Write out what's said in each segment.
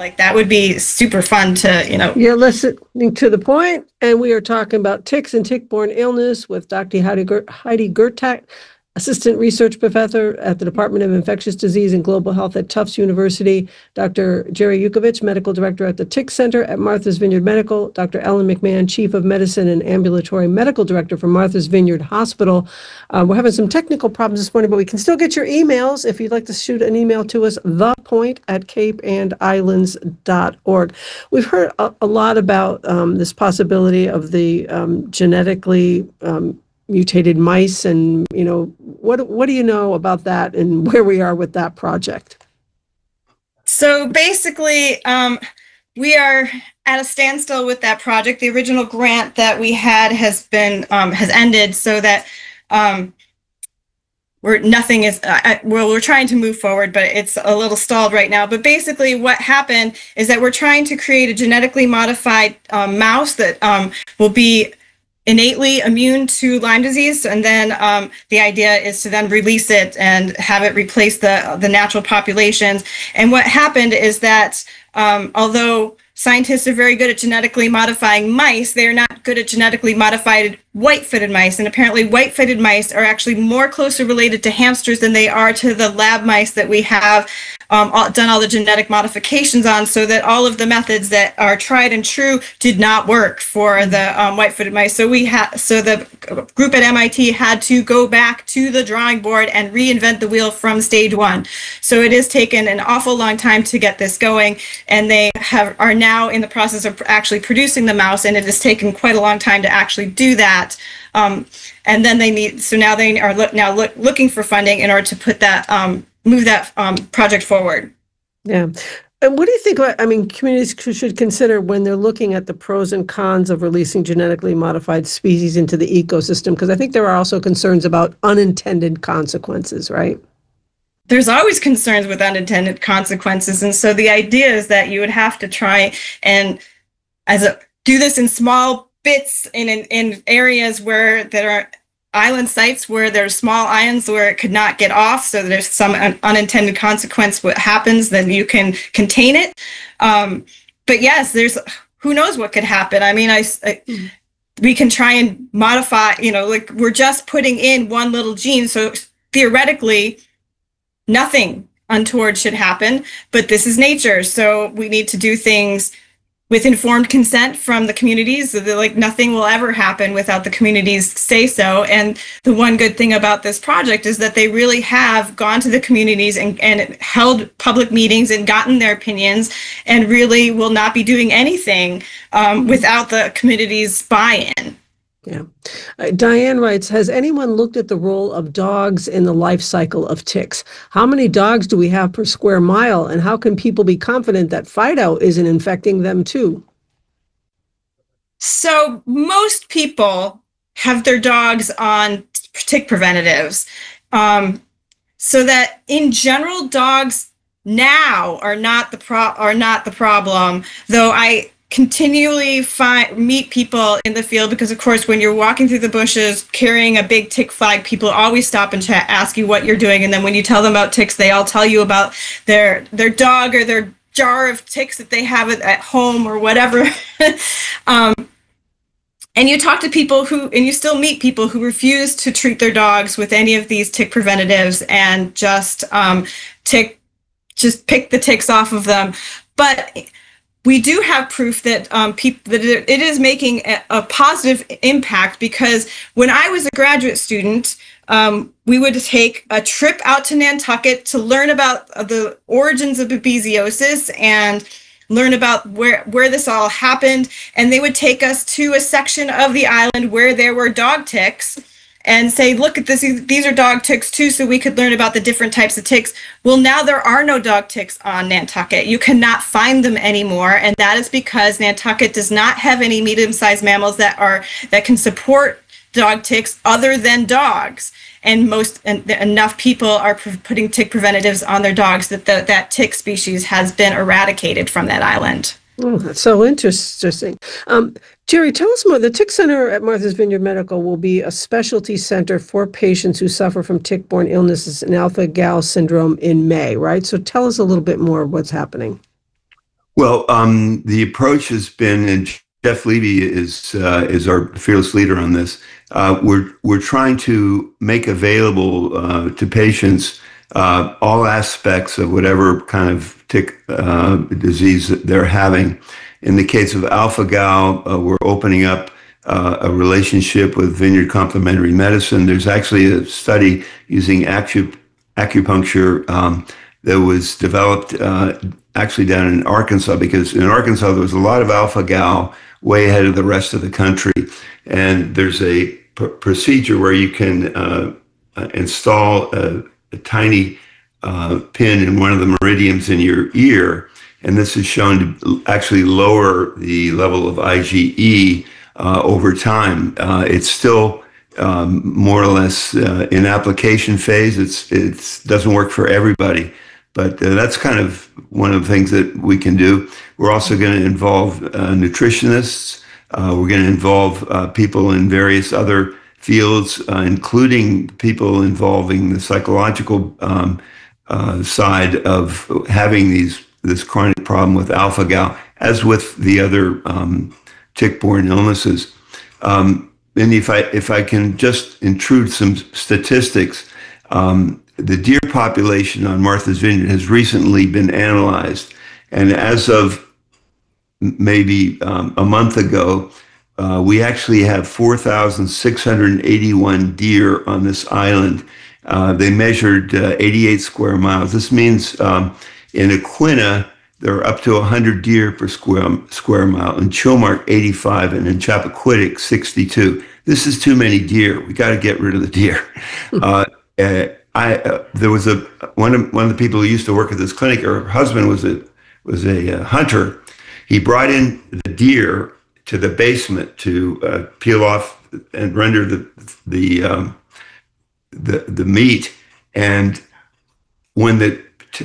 Like that would be super fun to, You're listening to The Point, and we are talking about ticks and tick-borne illness with Dr. Heidi Gertak, Assistant Research Professor at the Department of Infectious Disease and Global Health at Tufts University, Dr. Jerry Yukovich, Medical Director at the Tick Center at Martha's Vineyard Medical, Dr. Ellen McMahon, Chief of Medicine and Ambulatory Medical Director for Martha's Vineyard Hospital. We're having some technical problems this morning, but we can still get your emails if you'd like to shoot an email to us, thepoint@capeandislands.org. We've heard a lot about this possibility of the genetically mutated mice, and what do you know about that and where we are with that project? So basically, we are at a standstill with that project. The original grant that we had has ended, so that we're trying to move forward, but it's a little stalled right now. But basically, what happened is that we're trying to create a genetically modified mouse that will be innately immune to Lyme disease, and then the idea is to then release it and have it replace the natural populations. And what happened is that although scientists are very good at genetically modifying mice, they are not good at genetically modified white-footed mice. And apparently white-footed mice are actually more closely related to hamsters than they are to the lab mice that we have done all the genetic modifications on, so that all of the methods that are tried and true did not work for the white-footed mice. So the group at MIT had to go back to the drawing board and reinvent the wheel from stage one. So it has taken an awful long time to get this going, and they are now in the process of actually producing the mouse, and it has taken quite a long time to actually do that. And then now they are looking for funding in order to put that move that project forward. Yeah. And what do you think about, communities should consider when they're looking at the pros and cons of releasing genetically modified species into the ecosystem? Because I think there are also concerns about unintended consequences, right? There's always concerns with unintended consequences. And so the idea is that you would have to try and do this in small bits in areas where there are island sites where there's small islands where it could not get off, so there's some unintended consequence what happens, then you can contain it. But yes, who knows what could happen. We can try and modify, we're just putting in one little gene, so theoretically nothing untoward should happen, but this is nature, so we need to do things with informed consent from the communities. So nothing will ever happen without the communities say so. And the one good thing about this project is that they really have gone to the communities and held public meetings and gotten their opinions, and really will not be doing anything without the community's buy-in. Yeah. Diane writes, has anyone looked at the role of dogs in the life cycle of ticks? How many dogs do we have per square mile, and how can people be confident that Fido isn't infecting them too? So most people have their dogs on tick preventatives. So that in general, dogs now are not the problem, though I continually meet people in the field, because of course when you're walking through the bushes carrying a big tick flag, people always stop and ask you what you're doing, and then when you tell them about ticks, they all tell you about their dog or their jar of ticks that they have at home or whatever. And you talk to people and you still meet people who refuse to treat their dogs with any of these tick preventatives and just pick the ticks off of them. But we do have proof that that it is making a positive impact, because when I was a graduate student, we would take a trip out to Nantucket to learn about the origins of babesiosis and learn about where this all happened. And they would take us to a section of the island where there were dog ticks and say, look at this, these are dog ticks too, so we could learn about the different types of ticks. Well, now there are no dog ticks on Nantucket. You cannot find them anymore, and that is because Nantucket does not have any medium-sized mammals that can support dog ticks other than dogs. And enough people are putting tick preventatives on their dogs that tick species has been eradicated from that island. Oh, that's so interesting. Jerry, tell us more. The Tick Center at Martha's Vineyard Medical will be a specialty center for patients who suffer from tick-borne illnesses and alpha-gal syndrome in May, right? So tell us a little bit more of what's happening. Well, the approach has been, and Jeff Levy is our fearless leader on this. We're trying to make available to patients all aspects of whatever kind of tick disease that they're having. In the case of alpha-gal, we're opening up a relationship with Vineyard Complementary Medicine. There's actually a study using acupuncture that was developed actually down in Arkansas, because in Arkansas there was a lot of alpha-gal way ahead of the rest of the country. And there's a procedure where you can install a tiny pin in one of the meridians in your ear. And this is shown to actually lower the level of IgE over time. It's still more or less in application phase. It doesn't work for everybody, but that's kind of one of the things that we can do. We're also going to involve nutritionists. We're going to involve people in various other fields, including people involving the psychological side of having this chronic problem with alpha-gal, as with the other tick-borne illnesses. And if I can just intrude some statistics, the deer population on Martha's Vineyard has recently been analyzed, and as of maybe a month ago, we actually have 4,681 deer on this island. They measured 88 square miles. This means in Aquinnah, there are up to 100 deer per square mile. In Chilmark, 85, and in Chappaquiddick, 62. This is too many deer. We got to get rid of the deer. There was one of the people who used to work at this clinic. Her husband was a hunter. He brought in the deer to the basement to peel off and render the meat. And when the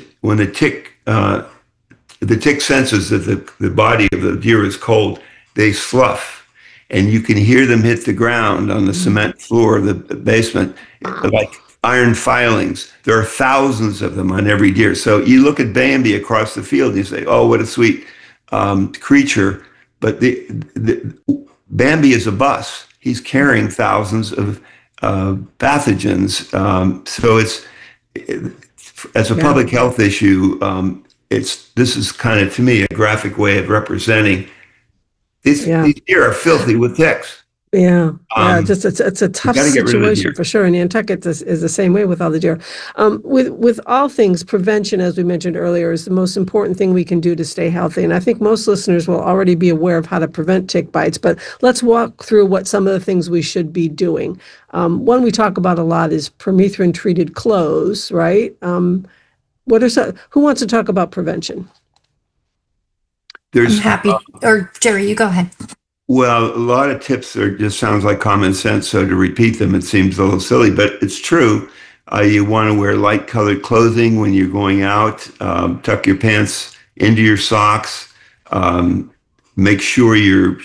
tick senses that the body of the deer is cold, they slough, and you can hear them hit the ground on the cement floor of the basement, like iron filings. There are thousands of them on every deer. So you look at Bambi across the field and you say, oh, what a sweet creature. But the Bambi is a bus. He's carrying thousands of pathogens. So as a public health issue, this is kind of, to me, a graphic way of representing these deer are filthy with ticks. Just it's a tough situation for sure. And Nantucket is the same way with all the deer. With all things, prevention, as we mentioned earlier, is the most important thing we can do to stay healthy. And I think most listeners will already be aware of how to prevent tick bites, but let's walk through what some of the things we should be doing. One we talk about a lot is permethrin-treated clothes, right? Who wants to talk about prevention? I'm happy. Or Jerry, you go ahead. Well, a lot of tips just sounds like common sense, so to repeat them, it seems a little silly, but it's true. You want to wear light-colored clothing when you're going out. Tuck your pants into your socks. Make sure you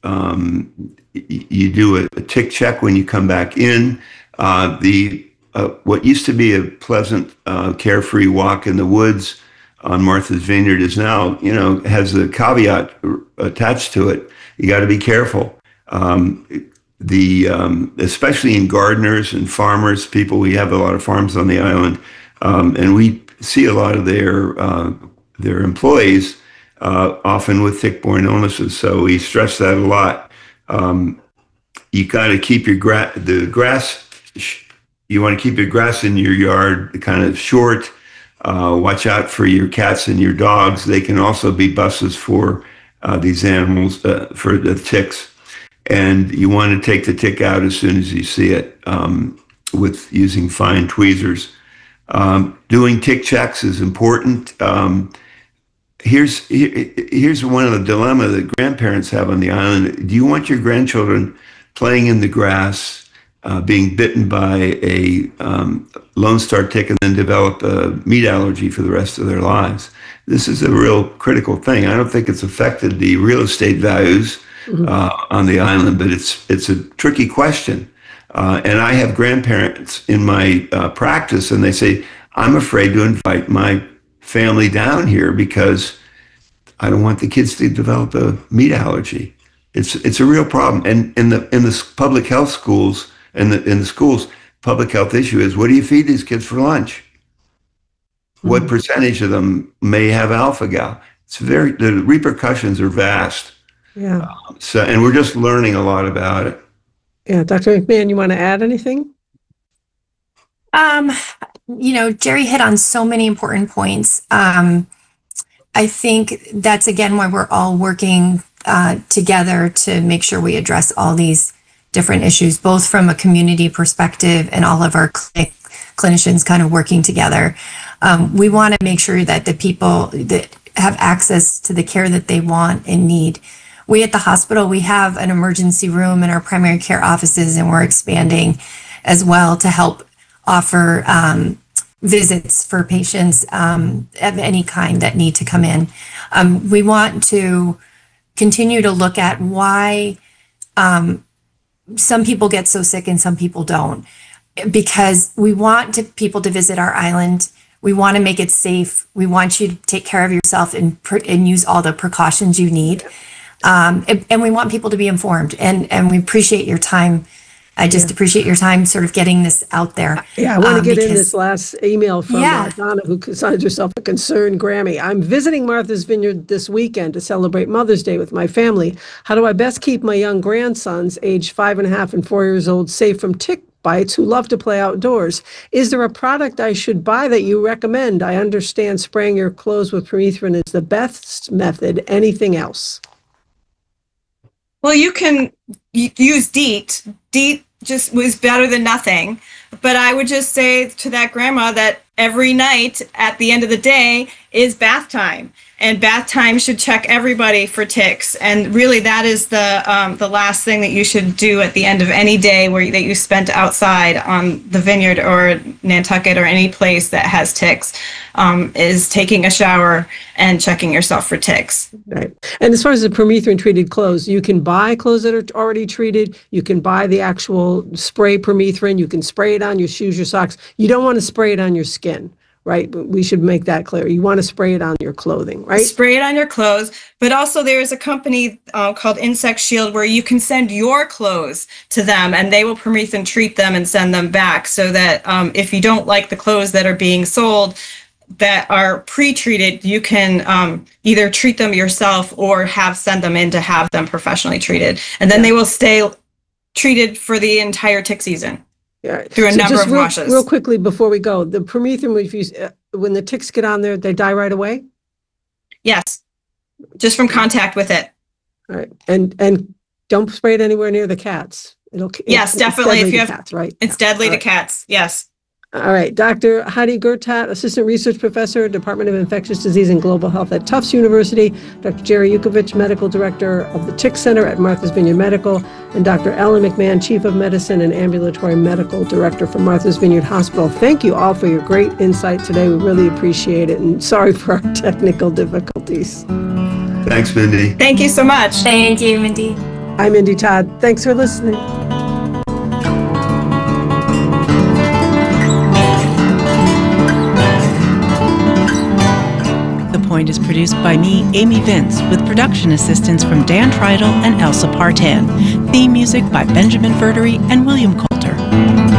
do a tick check when you come back in. What used to be a pleasant, carefree walk in the woods on Martha's Vineyard is now, has a caveat attached to it. You got to be careful. Especially in gardeners and farmers, we have a lot of farms on the island, and we see a lot of their employees often with tick-borne illnesses. So we stress that a lot. You got to keep your grass. You want to keep your grass in your yard kind of short. Watch out for your cats and your dogs. They can also be buses for these animals, for the ticks. And you want to take the tick out as soon as you see it with using fine tweezers. Doing tick checks is important. Here's one of the dilemma that grandparents have on the island. Do you want your grandchildren playing in the grass, being bitten by a Lone Star tick and then develop a meat allergy for the rest of their lives? This is a real critical thing. I don't think it's affected the real estate values on the island, but it's a tricky question. And I have grandparents in my practice, and they say, I'm afraid to invite my family down here because I don't want the kids to develop a meat allergy. It's a real problem. And in the public health schools, in the schools, public health issue is, what do you feed these kids for lunch? What percentage of them may have alpha-gal? The repercussions are vast. Yeah. And we're just learning a lot about it. Yeah. Dr. McMahon, you want to add anything? Jerry hit on so many important points. I think that's, again, why we're all working together to make sure we address all these different issues, both from a community perspective and all of our clinicians kind of working together. We want to make sure that the people that have access to the care that they want and need. We at the hospital, we have an emergency room in our primary care offices, and we're expanding as well to help offer visits for patients of any kind that need to come in. We want to continue to look at why some people get so sick and some people don't, because we want people to visit our island. We want to make it safe. We want you to take care of yourself and use all the precautions you need. And we want people to be informed, and we appreciate your time. I just appreciate your time sort of getting this out there. Yeah, I want to get in this last email from Donna, who considers herself a concerned Grammy. I'm visiting Martha's Vineyard this weekend to celebrate Mother's Day with my family. How do I best keep my young grandsons, aged 5.5 and 4 years old, safe from tick bites who love to play outdoors? Is there a product I should buy that you recommend? I understand spraying your clothes with permethrin is the best method. Anything else? Well, you can use DEET. DEET just was better than nothing. But I would just say to that grandma that every night at the end of the day is bath time. And bath time should check everybody for ticks. And really, that is the last thing that you should do at the end of any day that you spent outside on the vineyard or Nantucket or any place that has ticks, is taking a shower and checking yourself for ticks. Right. And as far as the permethrin treated clothes, you can buy clothes that are already treated. You can buy the actual spray permethrin. You can spray it on your shoes, your socks. You don't want to spray it on your skin. Right? We should make that clear. You want to spray it on your clothing, right? Spray it on your clothes. But also there is a company called Insect Shield where you can send your clothes to them and they will permethrin treat them and send them back, so that if you don't like the clothes that are being sold that are pre-treated, you can either treat them yourself or send them in to have them professionally treated. And then they will stay treated for the entire tick season. Yeah. Through a number of washes. Real quickly before we go, the permethrin, when the ticks get on there, they die right away? Yes, just from contact with it. All right, and don't spray it anywhere near the cats. Yes, definitely. If you have cats, right? It's deadly to cats. Yes. All right, Dr. Heidi Gertat, Assistant Research Professor, Department of Infectious Disease and Global Health at Tufts University, Dr. Jerry Yukovich, Medical Director of the Tick Center at Martha's Vineyard Medical, and Dr. Ellen McMahon, Chief of Medicine and Ambulatory Medical Director for Martha's Vineyard Hospital. Thank you all for your great insight today. We really appreciate it, and sorry for our technical difficulties. Thanks, Mindy. Thank you so much. Thank you, Mindy. I'm Mindy Todd. Thanks for listening. Point is produced by me, Amy Vince, with production assistance from Dan Treidel and Elsa Partan. Theme music by Benjamin Verdery and William Coulter.